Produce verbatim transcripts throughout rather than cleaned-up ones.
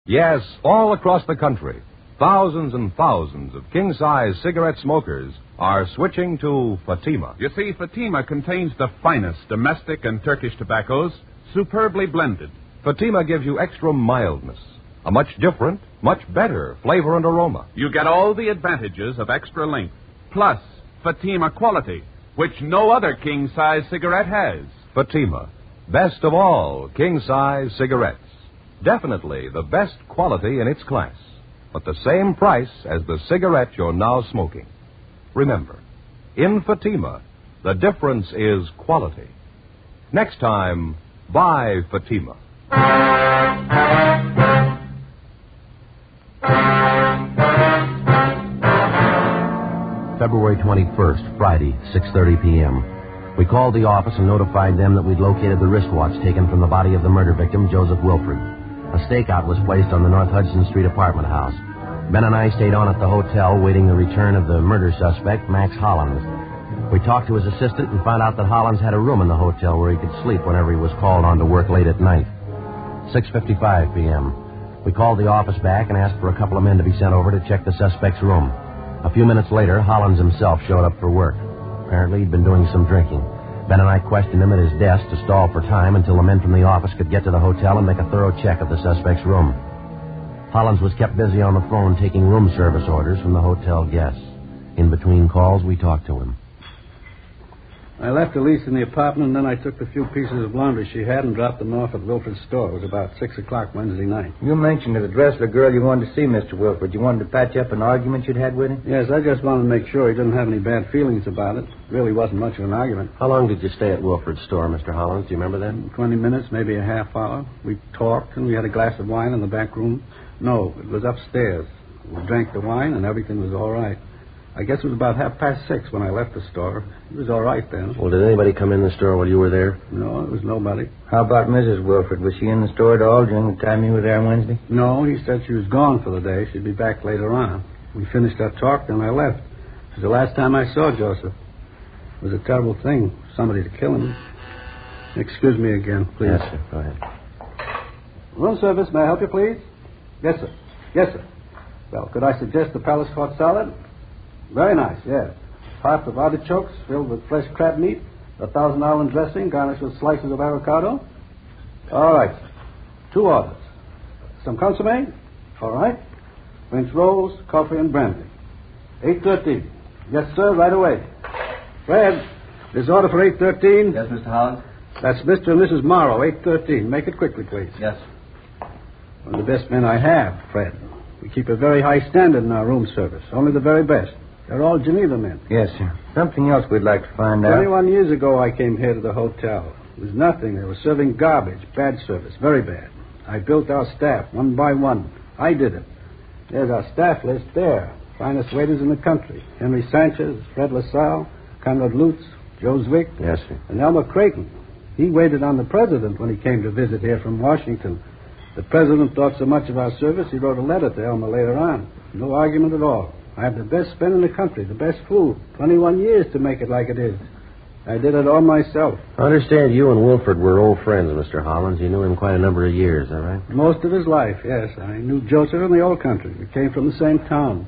Yes, all across the country, thousands and thousands of king-size cigarette smokers are switching to Fatima. You see, Fatima contains the finest domestic and Turkish tobaccos, superbly blended. Fatima gives you extra mildness, a much different, much better flavor and aroma. You get all the advantages of extra length, plus Fatima quality, which no other king-size cigarette has. Fatima, best of all king-size cigarettes. Definitely the best quality in its class, but the same price as the cigarette you're now smoking. Remember, in Fatima, the difference is quality. Next time, buy Fatima. February twenty-first, Friday, six thirty p.m. We called the office and notified them that we'd located the wristwatch taken from the body of the murder victim, Joseph Wilford. A stakeout was placed on the North Hudson Street apartment house. Ben and I stayed on at the hotel, waiting the return of the murder suspect, Max Hollins. We talked to his assistant and found out that Hollins had a room in the hotel where he could sleep whenever he was called on to work late at night. six fifty-five p.m. We called the office back and asked for a couple of men to be sent over to check the suspect's room. A few minutes later, Hollins himself showed up for work. Apparently, he'd been doing some drinking. Ben and I questioned him at his desk to stall for time until the men from the office could get to the hotel and make a thorough check of the suspect's room. Hollins was kept busy on the phone taking room service orders from the hotel guests. In between calls, we talked to him. I left Elise in the apartment, and then I took the few pieces of laundry she had and dropped them off at Wilford's store. It was about six o'clock Wednesday night. You mentioned to the Dressler girl you wanted to see Mister Wilford. You wanted to patch up an argument you'd had with him? Yes, I just wanted to make sure he didn't have any bad feelings about it. Really wasn't much of an argument. How long did you stay at Wilford's store, Mister Hollins? Do you remember that? Twenty minutes, maybe a half hour. We talked, and we had a glass of wine in the back room. No, it was upstairs. We drank the wine, and everything was all right. I guess it was about half past six when I left the store. It was all right then. Well, did anybody come in the store while you were there? No, it was nobody. How about Missus Wilford? Was she in the store at all during the time you were there on Wednesday? No, he said she was gone for the day. She'd be back later on. We finished our talk, and I left. It was the last time I saw Joseph. It was a terrible thing, somebody to kill him. Excuse me again, please. Yes, sir. Go ahead. Room service, may I help you, please? Yes, sir. Yes, sir. Well, could I suggest the Palace Court salad? Very nice, yes. Half of artichokes filled with fresh crab meat, a thousand island dressing garnished with slices of avocado. All right, sir. Two orders. Some consomme? All right. French rolls, coffee, and brandy. eight thirteen. Yes, sir, right away. Fred, this order for eight thirteen. Yes, Mister Hollins? That's Mister and Missus Morrow, eight thirteen. Make it quickly, please. Yes. One of the best men I have, Fred. We keep a very high standard in our room service. Only the very best. They're all Geneva men. Yes, sir. Something else we'd like to find out. Twenty-one years ago, I came here to the hotel. It was nothing. They were serving garbage. Bad service. Very bad. I built our staff one by one. I did it. There's our staff list there. Finest waiters in the country. Henry Sanchez, Fred LaSalle, Conrad Lutz, Joe Zwick, Yes, sir. and Elmer Creighton. He waited on the president when he came to visit here from Washington. The president thought so much of our service, he wrote a letter to Elmer later on. No argument at all. I have the best men in the country, the best food. twenty-one years to make it like it is. I did it all myself. I understand you and Wilford were old friends, Mister Hollins. You knew him quite a number of years, is that right? Most of his life, yes. I knew Joseph in the old country. We came from the same town.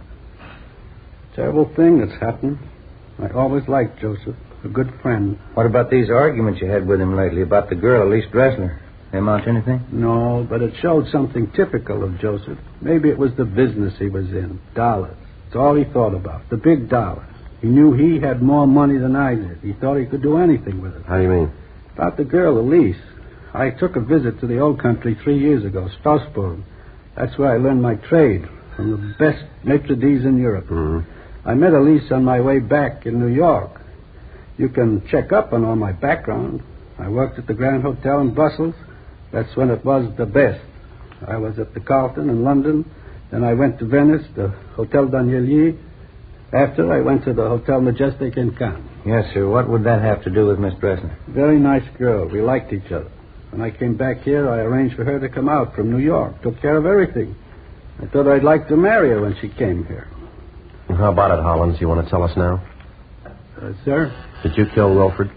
Terrible thing that's happened. I always liked Joseph, a good friend. What about these arguments you had with him lately about the girl, Elise Dressler? They amount to anything? No, but it showed something typical of Joseph. Maybe it was the business he was in. Dollars. It's all he thought about. The big dollars. He knew he had more money than I did. He thought he could do anything with it. How do you mean? About the girl, Elise. I took a visit to the old country three years ago, Strasbourg. That's where I learned my trade, from the best maitre d's in Europe. Mm-hmm. I met Elise on my way back in New York. You can check up on all my background. I worked at the Grand Hotel in Brussels. That's when it was the best. I was at the Carlton in London. Then I went to Venice, the Hotel Danielier. After, I went to the Hotel Majestic in Cannes. Yes, sir. What would that have to do with Miss Dressler? Very nice girl. We liked each other. When I came back here, I arranged for her to come out from New York. Took care of everything. I thought I'd like to marry her when she came here. And how about it, Hollins? You want to tell us now? Uh, sir? Did you kill Wilford?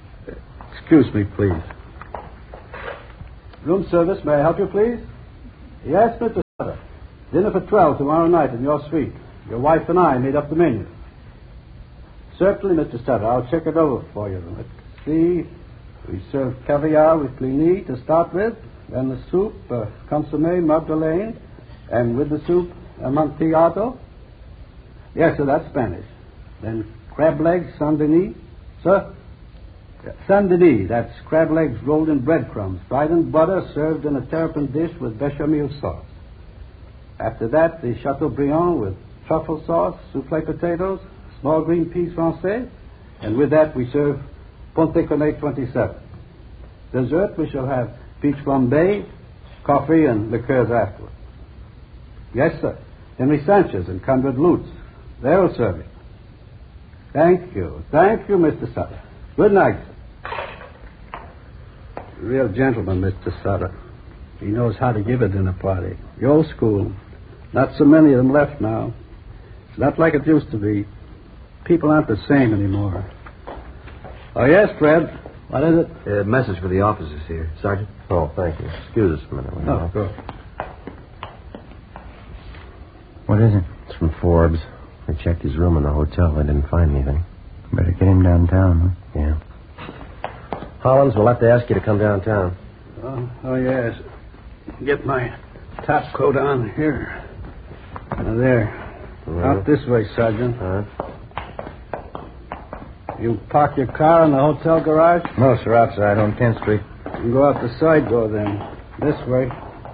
Excuse me, please. Room service, may I help you, please? Yes, Mister Dinner for twelve tomorrow night in your suite. Your wife and I made up the menu. Certainly, Mister Sutter. I'll check it over for you. Let's see. We serve caviar with blini to start with. Then the soup, uh, consommé Magdalene. And with the soup, amontillado. Yes, sir, that's Spanish. Then crab legs, Saint-Denis. Sir? Saint-Denis, that's crab legs rolled in breadcrumbs, fried in butter, served in a terrapin dish with bechamel sauce. After that, the Chateaubriand with truffle sauce, soufflé potatoes, small green peas français, and with that we serve Ponte Cornet twenty-seven. Dessert, we shall have peach flambé, coffee, and liqueurs afterwards. Yes, sir. Henry Sanchez and Conrad Lutz. They'll serve it. Thank you. Thank you, Mister Sutter. Good night, sir. Real gentleman, Mister Sutter. He knows how to give a dinner party. The old school. Not so many of them left now. It's not like it used to be. People aren't the same anymore. Oh, yes, Fred. What is it? A message for the officers here. Sergeant? Oh, thank you. Excuse us a minute. Oh, good. What is it? It's from Forbes. They checked his room in the hotel. They didn't find anything. Better get him downtown, huh? Yeah. Hollins, we'll have to ask you to come downtown. Oh, oh yes. Get my top coat on here. Now, there. Mm-hmm. Out this way, Sergeant. Huh? You park your car in the hotel garage? No, sir, outside on tenth Street. You can go out the side door then. This way.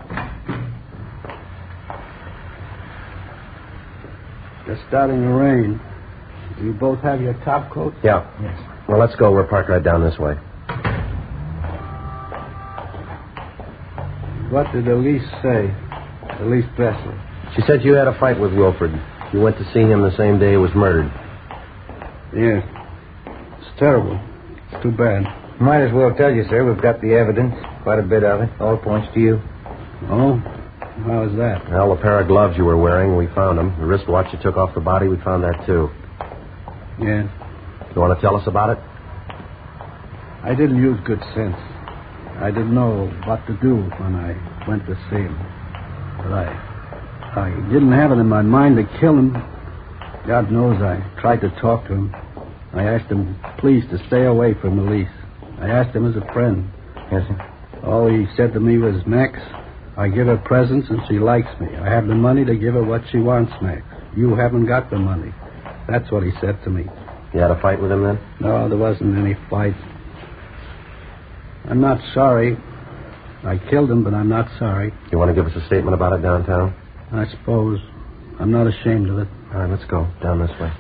It's starting to rain. Do you both have your top coats? Yeah. Yes. Well, let's go. We're parked right down this way. What did Elise say? Elise Dressler. She said you had a fight with Wilfred. You went to see him the same day he was murdered. Yes. It's terrible. It's too bad. Might as well tell you, sir, we've got the evidence. Quite a bit of it. All points to you. Oh? How is that? Well, the pair of gloves you were wearing, we found them. The wristwatch you took off the body, we found that, too. Yes. You want to tell us about it? I didn't use good sense. I didn't know what to do when I went to see him. But I... I didn't have it in my mind to kill him. God knows I tried to talk to him. I asked him, please, to stay away from Elise. I asked him as a friend. Yes, sir. All he said to me was, Max, I give her presents and she likes me. I have the money to give her what she wants, Max. You haven't got the money. That's what he said to me. You had a fight with him then? No, there wasn't any fight. I'm not sorry. I killed him, but I'm not sorry. You want to give us a statement about it downtown? I suppose. I'm not ashamed of it. All right, let's go. Down this way.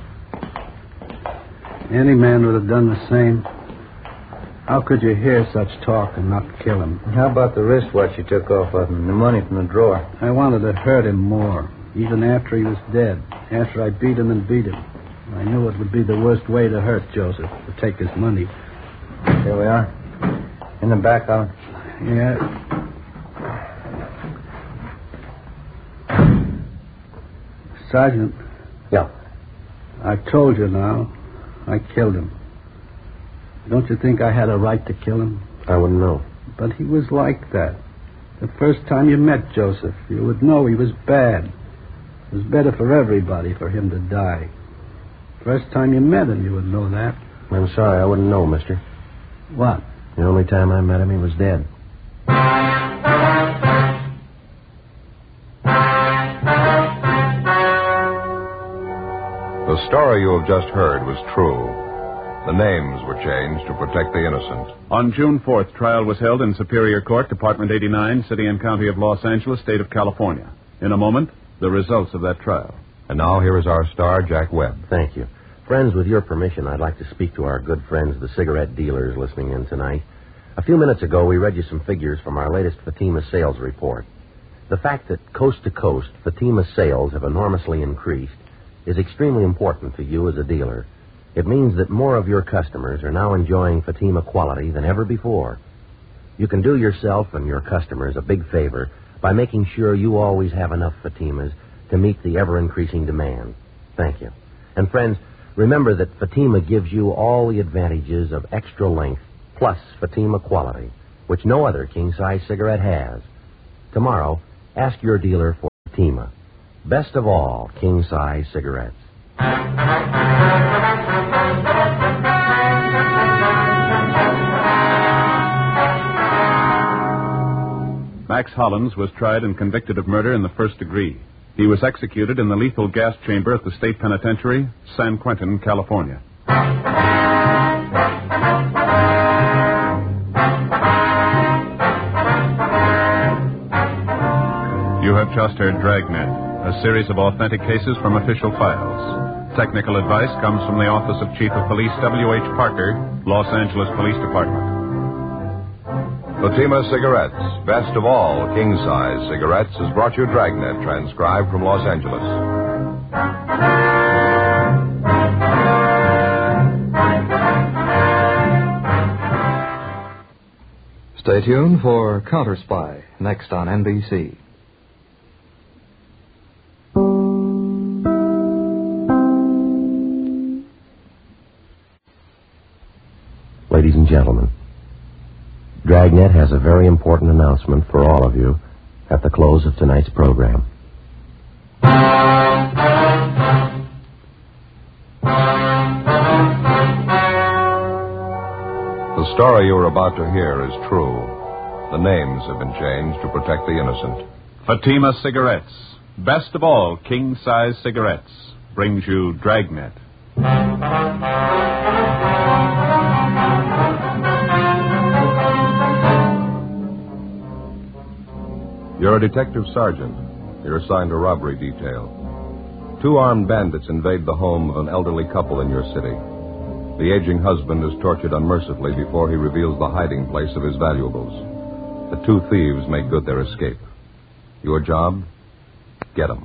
Any man would have done the same. How could you hear such talk and not kill him? How about the wristwatch you took off of him, the money from the drawer? I wanted to hurt him more, even after he was dead, after I beat him and beat him. I knew it would be the worst way to hurt Joseph, to take his money. Here we are. In the back, Alan. Yeah. Sergeant. Yeah. I've told you now. I killed him. Don't you think I had a right to kill him? I wouldn't know. But he was like that. The first time you met Joseph, you would know he was bad. It was better for everybody for him to die. First time you met him, you would know that. I'm sorry, I wouldn't know, mister. What? The only time I met him, he was dead. The story you have just heard was true. The names were changed to protect the innocent. On June fourth, trial was held in Superior Court, Department eighty-nine, City and County of Los Angeles, State of California. In a moment, the results of that trial. And now here is our star, Jack Webb. Thank you. Friends, with your permission, I'd like to speak to our good friends, the cigarette dealers, listening in tonight. A few minutes ago, we read you some figures from our latest Fatima sales report. The fact that coast to coast, Fatima sales have enormously increased is extremely important to you as a dealer. It means that more of your customers are now enjoying Fatima quality than ever before. You can do yourself and your customers a big favor by making sure you always have enough Fatimas to meet the ever-increasing demand. Thank you. And friends, remember that Fatima gives you all the advantages of extra length plus Fatima quality, which no other king-size cigarette has. Tomorrow, ask your dealer for Fatima. Best of all, king-size cigarettes. Max Hollins was tried and convicted of murder in the first degree. He was executed in the lethal gas chamber at the state penitentiary, San Quentin, California. You have just heard Dragnet, a series of authentic cases from official files. Technical advice comes from the Office of Chief of Police W H Parker, Los Angeles Police Department. Fatima Cigarettes, best of all king-size cigarettes, has brought you Dragnet, transcribed from Los Angeles. Stay tuned for Counter Spy, next on N B C. Ladies and gentlemen, Dragnet has a very important announcement for all of you at the close of tonight's program. The story you are about to hear is true. The names have been changed to protect the innocent. Fatima Cigarettes, best of all king-size cigarettes, brings you Dragnet. You're a detective sergeant. You're assigned a robbery detail. Two armed bandits invade the home of an elderly couple in your city. The aging husband is tortured unmercifully before he reveals the hiding place of his valuables. The two thieves make good their escape. Your job? Get them.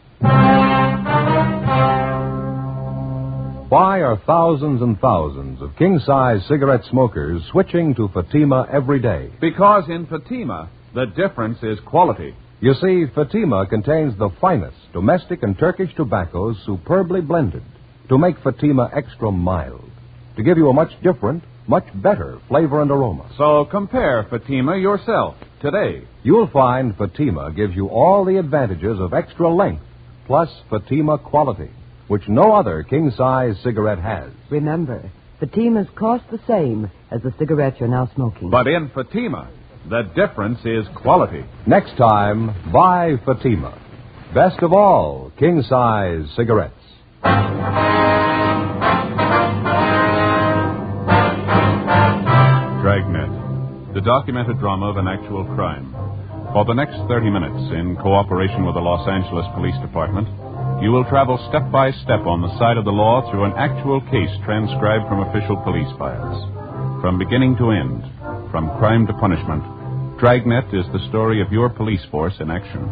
Why are thousands and thousands of king-size cigarette smokers switching to Fatima every day? Because in Fatima, the difference is quality. You see, Fatima contains the finest domestic and Turkish tobaccos superbly blended to make Fatima extra mild, to give you a much different, much better flavor and aroma. So compare Fatima yourself today. You'll find Fatima gives you all the advantages of extra length plus Fatima quality, which no other king-size cigarette has. Remember, Fatimas cost the same as the cigarette you're now smoking. But in Fatima, the difference is quality. Next time, buy Fatima. Best of all, king-size cigarettes. Dragnet, the documented drama of an actual crime. For the next thirty minutes, in cooperation with the Los Angeles Police Department, you will travel step by step on the side of the law through an actual case transcribed from official police files. From beginning to end, from crime to punishment, Dragnet is the story of your police force in action.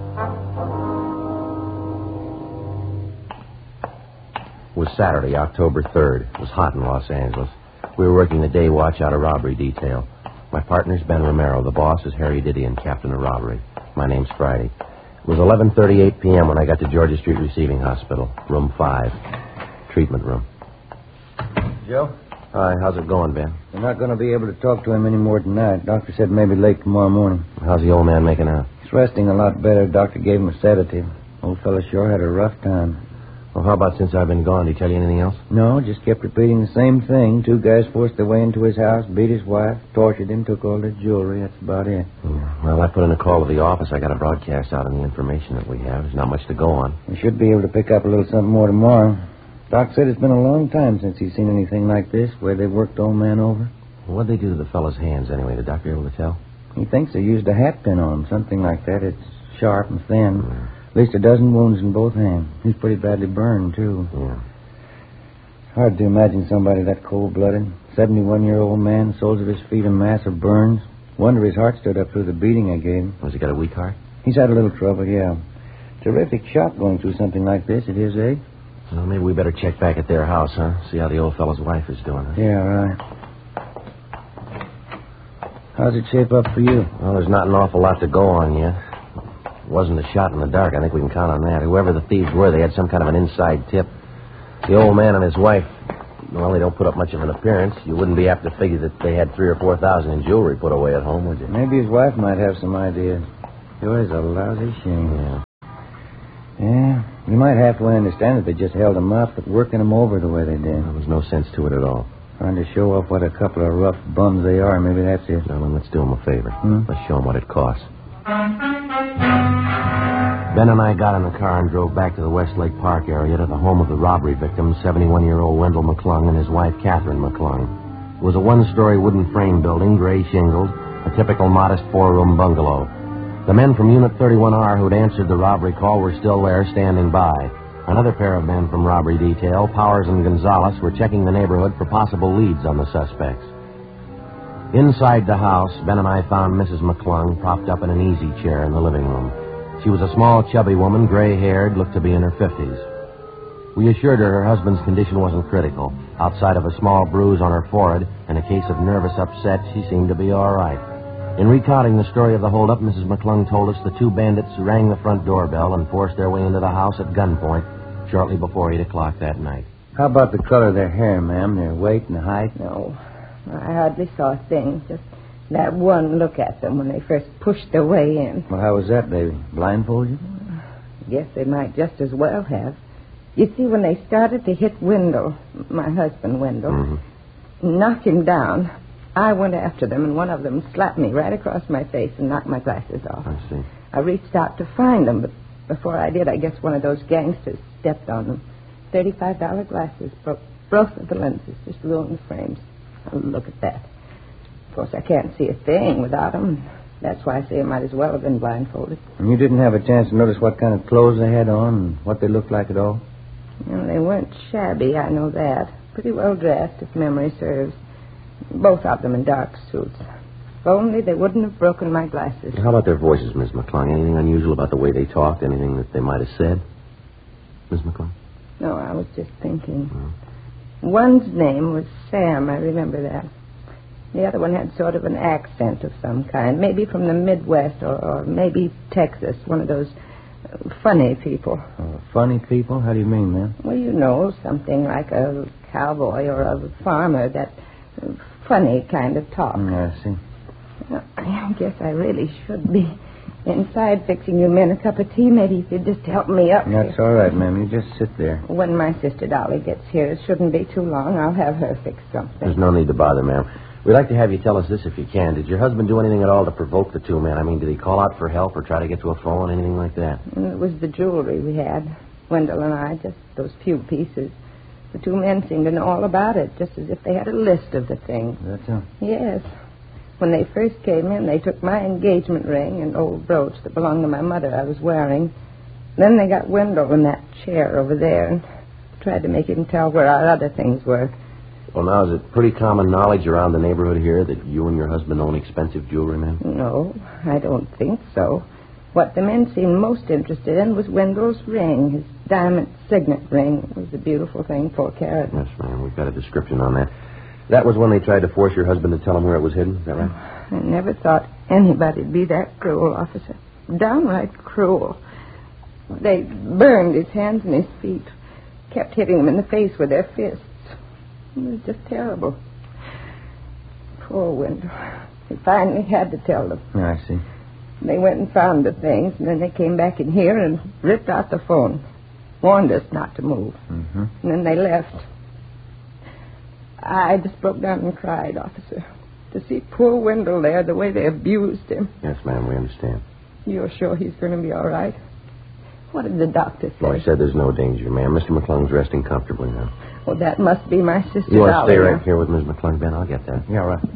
It was Saturday, October third. It was hot in Los Angeles. We were working the day watch out of robbery detail. My partner's Ben Romero. The boss is Harry Didion, captain of robbery. My name's Friday. It was eleven thirty-eight p.m. when I got to Georgia Street Receiving Hospital, room five, treatment room. Joe? Hi, how's it going, Ben? We're not going to be able to talk to him any more tonight. Doctor said maybe late tomorrow morning. How's the old man making out? He's resting a lot better. Doctor gave him a sedative. Old fella sure had a rough time. Well, how about since I've been gone? Did he tell you anything else? No, just kept repeating the same thing. Two guys forced their way into his house, beat his wife, tortured him, took all their jewelry. That's about it. Yeah. Well, I put in a call to the office. I got a broadcast out on the information that we have. There's not much to go on. We should be able to pick up a little something more tomorrow. Doc said it's been a long time since he's seen anything like this, where they worked old man over. Well, what'd they do to the fellow's hands, anyway? Did the doctor able to tell? He thinks they used a hat pin on him, something like that. It's sharp and thin. Yeah. At least a dozen wounds in both hands. He's pretty badly burned, too. Yeah. Hard to imagine somebody that cold-blooded. seventy-one-year-old man, soles of his feet a mass of burns. Wonder his heart stood up through the beating I gave him. Has he got a weak heart? He's had a little trouble, yeah. Terrific shock going through something like this at his age. Well, maybe we better check back at their house, huh? See how the old fellow's wife is doing, huh? Yeah, right. How's it shape up for you? Well, there's not an awful lot to go on yet. It wasn't a shot in the dark. I think we can count on that. Whoever the thieves were, they had some kind of an inside tip. The old man and his wife, well, they don't put up much of an appearance. You wouldn't be apt to figure that they had three or four thousand in jewelry put away at home, would you? Maybe his wife might have some ideas. Sure is a lousy shame. Yeah. You might halfway understand that they just held him up, but working him over the way they did. There was no sense to it at all. Trying to show off what a couple of rough bums they are. Maybe that's it. Well, then let's do them a favor. Hmm? Let's show them what it costs. Ben and I got in the car and drove back to the Westlake Park area to the home of the robbery victim, seventy-one-year-old Wendell McClung, and his wife, Catherine McClung. It was a one-story wooden frame building, gray shingled, a typical modest four-room bungalow. The men from Unit thirty-one R who'd answered the robbery call were still there, standing by. Another pair of men from robbery detail, Powers and Gonzalez, were checking the neighborhood for possible leads on the suspects. Inside the house, Ben and I found Missus McClung propped up in an easy chair in the living room. She was a small, chubby woman, gray-haired, looked to be in her fifties. We assured her her husband's condition wasn't critical. Outside of a small bruise on her forehead and a case of nervous upset, she seemed to be all right. In recounting the story of the holdup, Missus McClung told us the two bandits rang the front doorbell and forced their way into the house at gunpoint shortly before eight o'clock that night. How about the color of their hair, ma'am? Their weight and height? No, I hardly saw a thing. Just that one look at them when they first pushed their way in. Well, how was that, baby? Blindfold you? Guess they might just as well have. You see, when they started to hit Wendell, my husband Wendell, Mm-hmm. knock him down, I went after them, and one of them slapped me right across my face and knocked my glasses off. I see. I reached out to find them, but before I did, I guess one of those gangsters stepped on them. thirty-five dollar glasses, broke both of the lenses, just ruined the frames. Oh, look at that. Of course, I can't see a thing without them. That's why I say I might as well have been blindfolded. And you didn't have a chance to notice what kind of clothes they had on and what they looked like at all? Well, they weren't shabby, I know that. Pretty well dressed, if memory serves. Both of them in dark suits. If only they wouldn't have broken my glasses. How about their voices, Miss McClung? Anything unusual about the way they talked? Anything that they might have said? Miss McClung? No, I was just thinking. Oh. One's name was Sam, I remember that. The other one had sort of an accent of some kind, maybe from the Midwest or, or maybe Texas, one of those uh, funny people. Uh, funny people? How do you mean, ma'am? Well, you know, something like a cowboy or a farmer, that uh, funny kind of talk. Mm, I see. Well, I guess I really should be inside fixing you men a cup of tea. Maybe you could just help me up. That's here. all right, ma'am. You just sit there. When my sister Dolly gets here, it shouldn't be too long. I'll have her fix something. There's no need to bother, ma'am. We'd like to have you tell us this if you can. Did your husband do anything at all to provoke the two men? I mean, did he call out for help or try to get to a phone, anything like that? It was the jewelry we had, Wendell and I, just those few pieces. The two men seemed to know all about it, just as if they had a list of the things. That's all. Yes. When they first came in, they took my engagement ring and old brooch that belonged to my mother I was wearing. Then they got Wendell in that chair over there and tried to make him tell where our other things were. Well, now, is it pretty common knowledge around the neighborhood here that you and your husband own expensive jewelry, ma'am? No, I don't think so. What the men seemed most interested in was Wendell's ring, his diamond signet ring. It was a beautiful thing, four carat. Yes, ma'am. We've got a description on that. That was when they tried to force your husband to tell them where it was hidden, is that right? I never thought anybody'd be that cruel, officer. Downright cruel. They burned his hands and his feet, kept hitting him in the face with their fists. It was just terrible. Poor Wendell. He finally had to tell them. I see. They went and found the things, and then they came back in here and ripped out the phone. Warned us not to move. Mm-hmm. And then they left. I just broke down and cried, officer. To see poor Wendell there, the way they abused him. Yes, ma'am, we understand. You're sure he's going to be all right? What did the doctor say? Well, he said there's no danger, ma'am. Mister McClung's resting comfortably now. Well, that must be my sister You want to Dolly stay now. right here with Miss McClung, Ben? I'll get that. Yeah, right.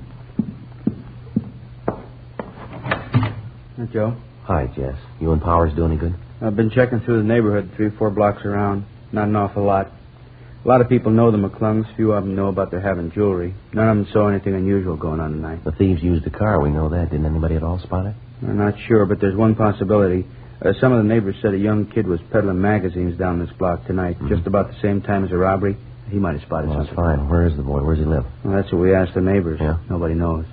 Hey, Joe. Hi, Jess. You and Powers do any good? I've been checking through the neighborhood three, four blocks around. Not an awful lot. A lot of people know the McClungs. Few of them know about their having jewelry. None of them saw anything unusual going on tonight. The thieves used the car. We know that. Didn't anybody at all spot it? I'm not sure, but there's one possibility. Uh, some of the neighbors said a young kid was peddling magazines down this block tonight, Mm-hmm. just about the same time as the robbery. He might have spotted Well, that's something. fine. Where is the boy? Where does he live? Well, that's what we asked the neighbors. Yeah? Nobody knows.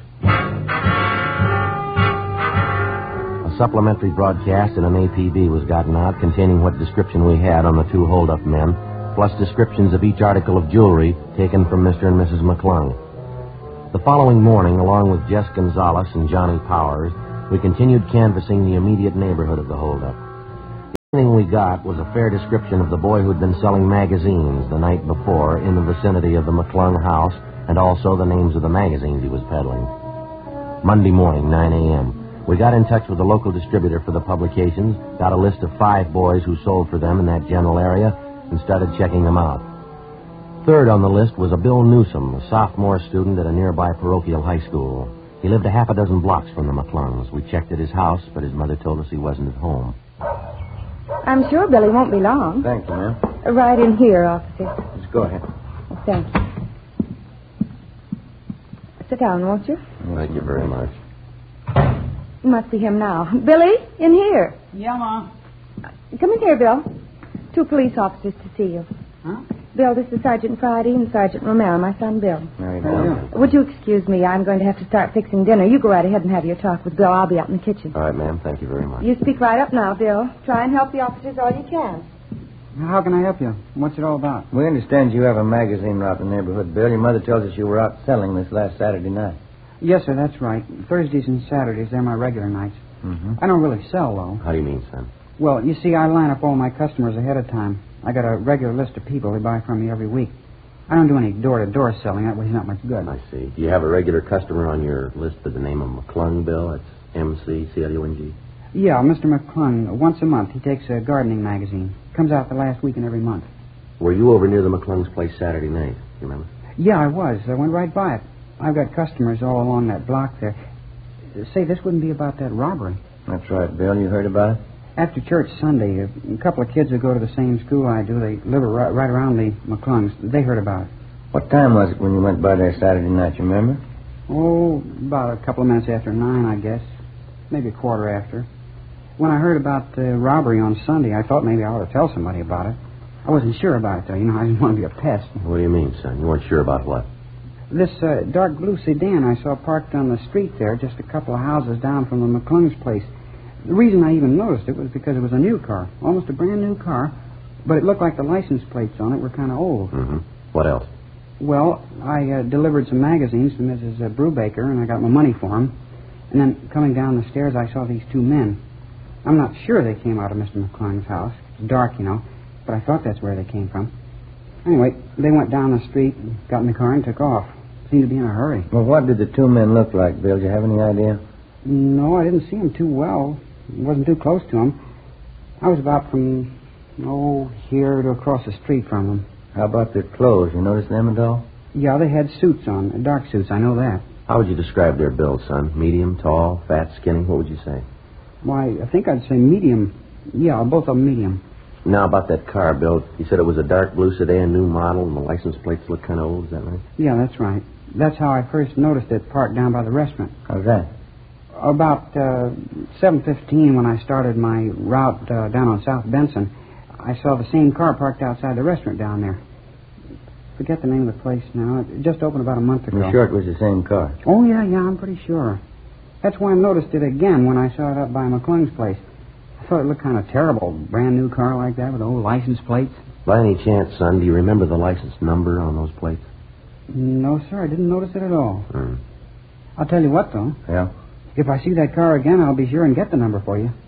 A supplementary broadcast in an A P B was gotten out containing what description we had on the two hold-up men, plus descriptions of each article of jewelry taken from Mister and Missus McClung. The following morning, along with Jess Gonzalez and Johnny Powers, we continued canvassing the immediate neighborhood of the hold-up. thing we got was a fair description of the boy who'd been selling magazines the night before in the vicinity of the McClung house, and also the names of the magazines he was peddling. Monday morning, nine a.m. We got in touch with the local distributor for the publications, got a list of five boys who sold for them in that general area, and started checking them out. Third on the list was a Bill Newsom, a sophomore student at a nearby parochial high school. He lived a half a dozen blocks from the McClungs. We checked at his house, but his mother told us he wasn't at home. I'm sure Billy won't be long. Thank you, ma'am. Right in here, officer. Just go ahead. Thank you. Sit down, won't you? Thank you very much. It must be him now. Billy, in here. Yeah, Ma. Come in here, Bill. Two police officers to see you. Huh? Bill, this is Sergeant Friday and Sergeant Romero, my son Bill. Very well. Would you excuse me? I'm going to have to start fixing dinner. You go right ahead and have your talk with Bill. I'll be out in the kitchen. All right, ma'am. Thank you very much. You speak right up now, Bill. Try and help the officers all you can. How can I help you? What's it all about? We understand you have a magazine route in the neighborhood, Bill. Your mother tells us you were out selling this last Saturday night. Yes, sir, that's right. Thursdays and Saturdays, they're my regular nights. Mm-hmm. I don't really sell, though. How do you mean, son? Well, you see, I line up all my customers ahead of time. I got a regular list of people who buy from me every week. I don't do any door-to-door selling. That way it's not much good. I see. Do you have a regular customer on your list with the name of McClung, Bill? It's M C C L U N G. Yeah, Mister McClung. Once a month, he takes a gardening magazine. Comes out the last week in every month. Were you over near the McClung's place Saturday night? You remember? Yeah, I was. I went right by it. I've got customers all along that block there. Say, this wouldn't be about that robbery. That's right, Bill. You heard about it? After church Sunday, a couple of kids who go to the same school I do, they live right, right around the McClungs. They heard about it. What time was it when you went by there Saturday night, you remember? Oh, about a couple of minutes after nine, I guess. Maybe a quarter after. When I heard about the robbery on Sunday, I thought maybe I ought to tell somebody about it. I wasn't sure about it, though. You know, I didn't want to be a pest. What do you mean, son? You weren't sure about what? This uh, dark blue sedan I saw parked on the street there, just a couple of houses down from the McClung's place. The reason I even noticed it was because it was a new car, almost a brand new car, but it looked like the license plates on it were kind of old. Mm-hmm. What else? Well, I uh, delivered some magazines to Missus Uh, Brubaker, and I got my money for them. And then coming down the stairs, I saw these two men. I'm not sure they came out of Mister McClung's house. It's dark, you know, but I thought that's where they came from. Anyway, they went down the street, and got in the car, and took off. Seemed to be in a hurry. Well, what did the two men look like, Bill? Do you have any idea? No, I didn't see them too well. Wasn't too close to them. I was about from, oh, here to across the street from them. How about their clothes? You notice them at all? Yeah, they had suits on, dark suits, I know that. How would you describe their build, son? Medium, tall, fat, skinny? What would you say? Why, I think I'd say medium. Yeah, both of them medium. Now, about that car, Bill, you said it was a dark blue sedan, new model, and the license plates look kind of old, is that right? Yeah, that's right. That's how I first noticed it parked down by the restaurant. How's that? About uh, seven fifteen, when I started my route uh, down on South Benson, I saw the same car parked outside the restaurant down there. Forget the name of the place now. It just opened about a month ago. You're sure it was the same car? Oh, yeah, yeah, I'm pretty sure. That's why I noticed it again when I saw it up by McClung's place. I thought it looked kind of terrible. Brand new car like that with old license plates. By any chance, son, do you remember the license number on those plates? No, sir, I didn't notice it at all. Hmm. I'll tell you what, though. Yeah? If I see that car again, I'll be sure and get the number for you.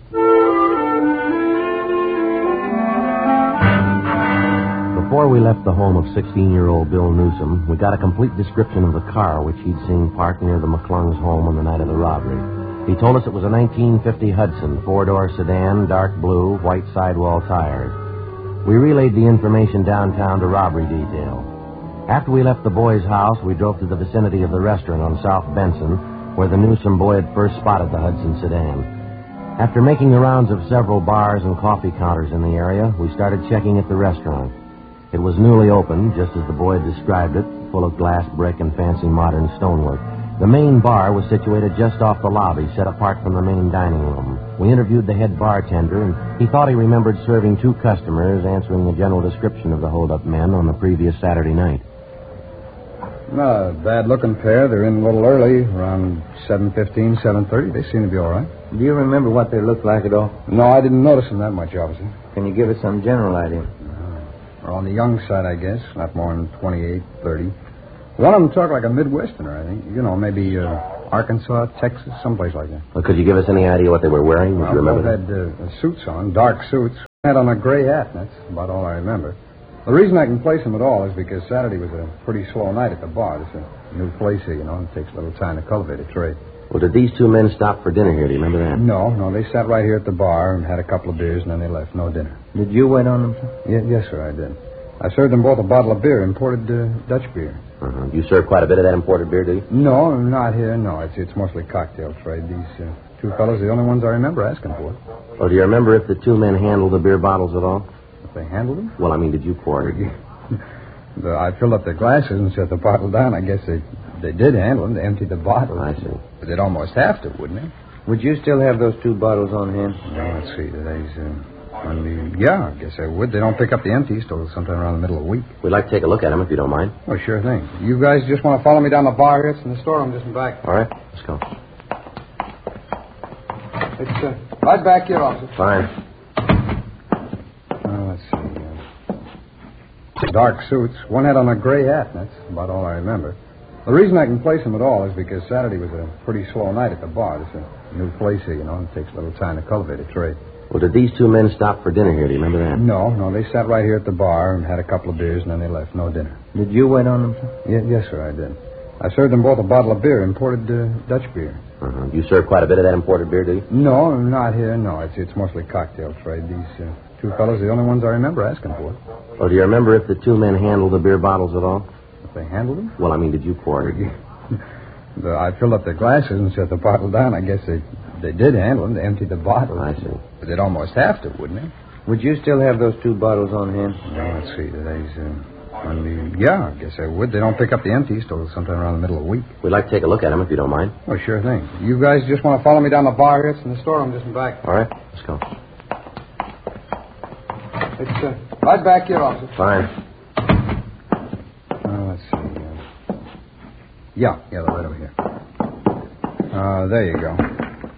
Before we left the home of sixteen-year-old Bill Newsom, we got a complete description of the car which he'd seen parked near the McClung's home on the night of the robbery. He told us it was a nineteen fifty Hudson, four-door sedan, dark blue, white sidewall tires. We relayed the information downtown to robbery detail. After we left the boy's house, we drove to the vicinity of the restaurant on South Benson, where the Newsom boy had first spotted the Hudson sedan. After making the rounds of several bars and coffee counters in the area, we started checking at the restaurant. It was newly opened, just as the boy had described it, full of glass brick and fancy modern stonework. The main bar was situated just off the lobby, set apart from the main dining room. We interviewed the head bartender, and he thought he remembered serving two customers, answering the general description of the hold-up men on the previous Saturday night. No, bad-looking pair. They're in a little early, around seven fifteen, seven thirty. They seem to be all right. Do you remember what they looked like at all? No, I didn't notice them that much, officer. Can you give us some general idea? Uh, on the young side, I guess. Not more than twenty-eight, thirty. One of them talked like a Midwesterner, I think. You know, maybe uh, Arkansas, Texas, someplace like that. Well, could you give us any idea what they were wearing? Would well, you remember both that? had uh, suits on, dark suits. Had on a gray hat, and that's about all I remember. The reason I can place him at all is because Saturday was a pretty slow night at the bar. It's a new place here, you know, and it takes a little time to cultivate a trade. Well, did these two men stop for dinner here? Do you remember that? No, no, they sat right here at the bar and had a couple of beers, and then they left. No dinner. Did you wait on them, sir? Yeah, yes, sir, I did. I served them both a bottle of beer, imported uh, Dutch beer. Uh-huh. You serve quite a bit of that imported beer, do you? No, not here, no. It's it's mostly cocktail trade. These uh, two fellows are the only ones I remember asking for it. Well, do you remember if the two men handled the beer bottles at all? If they handled them? Well, I mean, did you pour it? the, I filled up their glasses and set the bottle down. I guess they they did handle them. They emptied the bottle. I see. But they'd almost have to, wouldn't they? Would you still have those two bottles on hand? No, let's see. Today's, uh, on the, yeah, I guess I would. They don't pick up the empties till sometime around the middle of the week. We'd like to take a look at them if you don't mind. Oh, sure thing. You guys just want to follow me down the bar here? It's in the storeroom just in back. All right, let's go. It's uh, right back here, officer. Fine. Uh, let's see. Uh, dark suits. One had on a gray hat. That's about all I remember. The reason I can place them at all is because Saturday was a pretty slow night at the bar. It's a new place here, you know, and it takes a little time to cultivate a trade. Well, did these two men stop for dinner here? Do you remember that? No, no, they sat right here at the bar and had a couple of beers, and then they left. No dinner. Did you wait on them, sir? Yeah, yes, sir, I did. I served them both a bottle of beer, imported uh, Dutch beer. Uh-huh. You serve quite a bit of that imported beer, do you? No, not here, no. It's it's mostly cocktail trade. These uh, two fellows are the only ones I remember asking for it. Well, do you remember if the two men handled the beer bottles at all? If they handled them? Well, I mean, did you pour it? the, I filled up their glasses and set the bottle down. I guess they they did handle them. They emptied the bottle. I see. But they'd almost have to, wouldn't they? Would you still have those two bottles on hand? No, let's see. Today's, uh, on the, yeah, I guess I would. They don't pick up the empties till sometime around the middle of the week. We'd like to take a look at them if you don't mind. Oh, sure thing. You guys just want to follow me down the bar here? It's in the storeroom just in back. All right, let's go. It's uh, right back here, officer. Fine. Uh, let's see. Uh, yeah, yeah, they're right over here. Uh, there you go.